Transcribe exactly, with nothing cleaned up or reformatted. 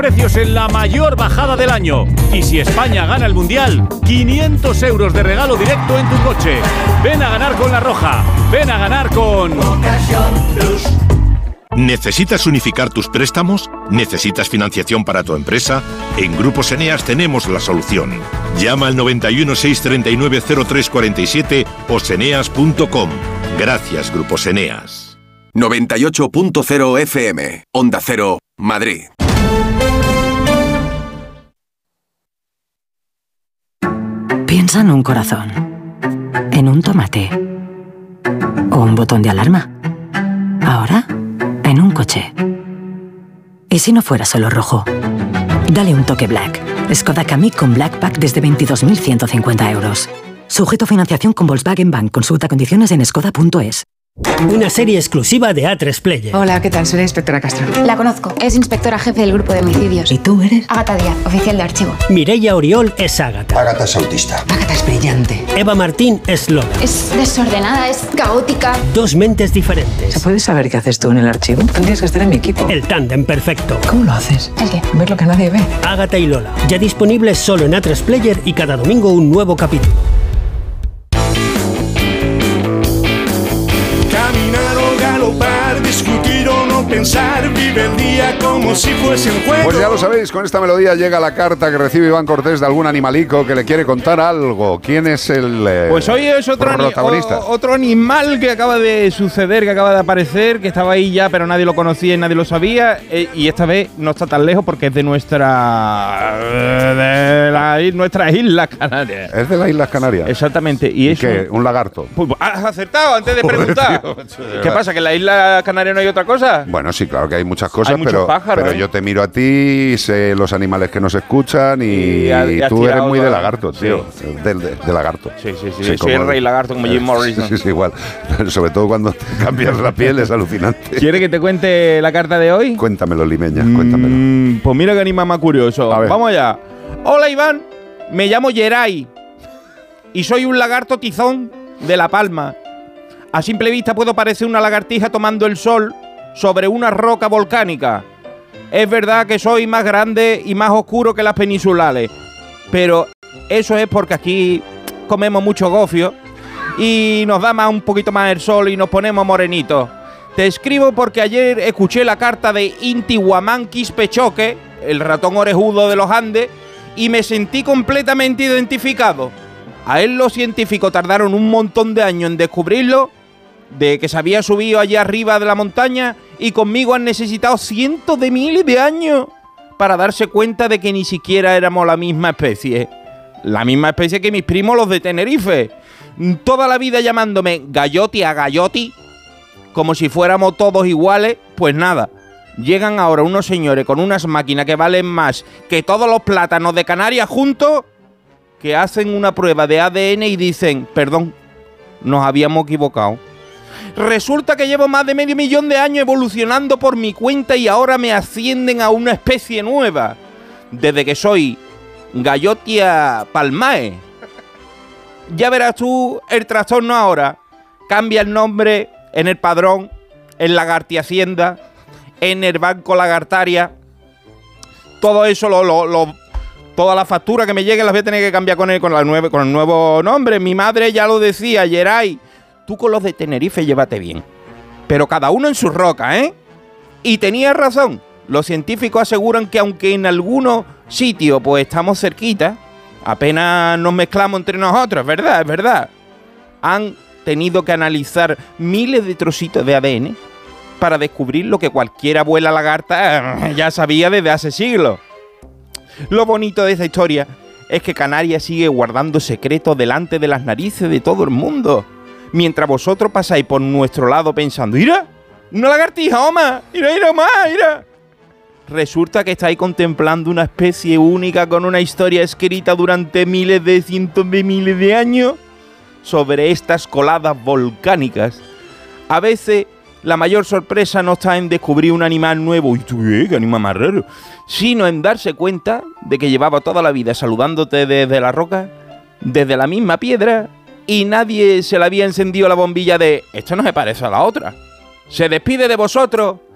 precios en la mayor bajada del año. Y si España gana el Mundial, quinientos euros de regalo directo en tu coche. Ven a ganar con La Roja. Ven a ganar con Ocasión Plus. ¿Necesitas unificar tus préstamos? ¿Necesitas financiación para tu empresa? En Grupos Eneas tenemos la solución. Llama al noventa y uno, seiscientos treinta y nueve, cero tres cuarenta y siete o seneas punto com. Gracias, Grupos Eneas. noventa y ocho punto cero F M, Onda Cero, Madrid. Piensa en un corazón, en un tomate o un botón de alarma. Ahora, en un coche. ¿Y si no fuera solo rojo? Dale un toque Black. Skoda Kamiq con Black Pack desde veintidós mil ciento cincuenta euros. Sujeto a financiación con Volkswagen Bank. Consulta condiciones en skoda punto es. Una serie exclusiva de A tres Player. Hola, ¿qué tal? Soy la inspectora Castro. La conozco. Es inspectora jefe del grupo de homicidios. ¿Y tú eres? Ágata Díaz, oficial de archivo. Mireia Oriol es Ágata. Ágata es autista. Ágata es brillante. Eva Martín es Lola. Es desordenada, es caótica. Dos mentes diferentes. ¿Se puede saber qué haces tú en el archivo? Tendrías que estar en mi equipo. El tándem perfecto. ¿Cómo lo haces? ¿El qué? Ver lo que nadie ve. Ágata y Lola. Ya disponibles solo en A tres Player y cada domingo un nuevo capítulo. Discutir o no pensar, vive el día como si fuese un juego. Pues ya lo sabéis, con esta melodía llega la carta que recibe Iván Cortés de algún animalico que le quiere contar algo. ¿Quién es el eh, Pues hoy es otro, protagonista? Ani- o, otro animal que acaba de suceder, que acaba de aparecer, que estaba ahí ya, pero nadie lo conocía y nadie lo sabía. Eh, y esta vez no está tan lejos porque es de nuestra de la, nuestras Islas Canarias. Es de las Islas Canarias. Exactamente. ¿Y, ¿Y eso? qué? ¿Un lagarto? Pues, has acertado antes de Joder, preguntar. tío, ¿Qué pasa? ¿Que en la Isla Canaria no hay otra cosa? Bueno, sí, claro que hay muchas cosas, Hay muchos pero, pájaros, pero ¿eh? yo te miro a ti, sé los animales que nos escuchan y, Y ha- y has tú eres tirado muy de todo. lagarto, tío. De, de- de lagarto. Sí, sí, sí. Sí, soy como- el rey lagarto como Jim Morrison. Sí, sí, igual. Sobre todo cuando te cambias la piel, es alucinante. ¿Quiere que te cuente la carta de hoy? Cuéntamelo, Limeña, cuéntamelo. Mm, pues mira qué animal más curioso. Vamos allá. Hola, Iván. Me llamo Geray y soy un lagarto tizón de La Palma. A simple vista puedo parecer una lagartija tomando el sol sobre una roca volcánica. Es verdad que soy más grande y más oscuro que las peninsulares, pero eso es porque aquí comemos mucho gofio y nos da más un poquito más el sol y nos ponemos morenitos. Te escribo porque ayer escuché la carta de Intihuamán Quispechoque, el ratón orejudo de los Andes, y me sentí completamente identificado. A él los científicos tardaron un montón de años en descubrirlo, de que se había subido allá arriba de la montaña, y conmigo han necesitado cientos de miles de años para darse cuenta de que ni siquiera éramos la misma especie. La misma especie que mis primos los de Tenerife. Toda la vida llamándome Galloti a Galloti, como si fuéramos todos iguales. Pues nada, llegan ahora unos señores con unas máquinas que valen más que todos los plátanos de Canarias juntos, que hacen una prueba de A D N y dicen, perdón, nos habíamos equivocado. Resulta que llevo más de medio millón de años evolucionando por mi cuenta y ahora me ascienden a una especie nueva. Desde que soy Gallotia palmae. Ya verás tú el trastorno ahora. Cambia el nombre en el padrón, en Lagarti Hacienda, en el Banco Lagartaria. Todo eso, lo, lo, lo, toda la factura que me llegue las voy a tener que cambiar con el, con la nueve, con el nuevo nombre. Mi madre ya lo decía, Geray. Tú con los de Tenerife llévate bien, pero cada uno en su roca, ¿eh? Y tenía razón. Los científicos aseguran que aunque en algunos sitios pues estamos cerquita, apenas nos mezclamos entre nosotros, ¿verdad? Es verdad. Han tenido que analizar miles de trocitos de A D N para descubrir lo que cualquier abuela lagarta ya sabía desde hace siglos. Lo bonito de esta historia es que Canarias sigue guardando secretos delante de las narices de todo el mundo. Mientras vosotros pasáis por nuestro lado pensando, ¡mira! ¡Una lagartija, Oma! ¡Mira, mira más! ¡Mira! Resulta que estáis contemplando una especie única con una historia escrita durante miles de cientos de miles de años sobre estas coladas volcánicas. A veces la mayor sorpresa no está en descubrir un animal nuevo, y tú, ¿eh? ¿Qué animal más raro? Sino en darse cuenta de que llevaba toda la vida saludándote desde la roca, desde la misma piedra, y nadie se le había encendido la bombilla de esto no se parece a la otra. Se despide de vosotros